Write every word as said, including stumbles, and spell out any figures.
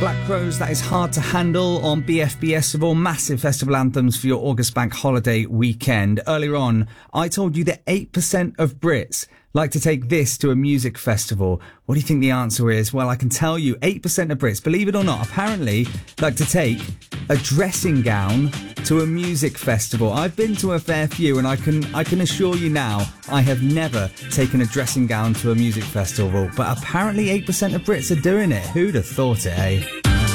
Black Crows, that is Hard to Handle on B F B S of all massive festival anthems for your August bank holiday weekend. Earlier on, I told you that eight percent of Brits like to take this to a music festival. What do you think the answer is? Well, I can tell you eight percent of Brits, believe it or not, apparently like to take a dressing gown to a music festival. I've been to a fair few, and I can I can assure you now, I have never taken a dressing gown to a music festival. But apparently eight percent of Brits are doing it. Who'd have thought it, eh?